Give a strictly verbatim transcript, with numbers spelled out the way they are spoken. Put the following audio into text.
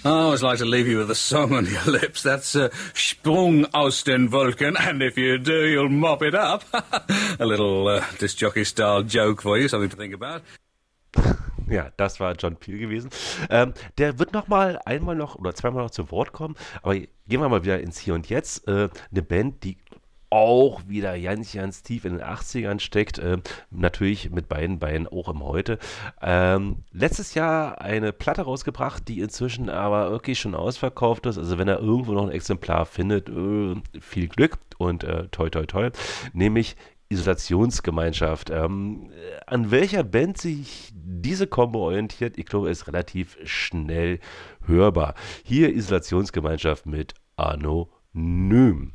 I always like to leave you with a song on your lips. That's uh, Sprung aus den Wolken, and if you do, you'll mop it up. A little uh, disc jockey-style joke for you, something to think about. Ja, das war John Peel gewesen. Ähm, der wird noch mal einmal noch oder zweimal noch zu Wort kommen, aber gehen wir mal wieder ins Hier und Jetzt. Äh, eine Band, die auch wieder ganz, ganz tief in den achtzigern steckt, äh, natürlich mit beiden Beinen auch im Heute. Ähm, letztes Jahr eine Platte rausgebracht, die inzwischen aber wirklich schon ausverkauft ist. Also wenn er irgendwo noch ein Exemplar findet, äh, viel Glück und äh, toi toi toi, nämlich Isolationsgemeinschaft. Ähm, an welcher Band sich diese Combo orientiert, ich glaube, ist relativ schnell hörbar. Hier Isolationsgemeinschaft mit Anonym.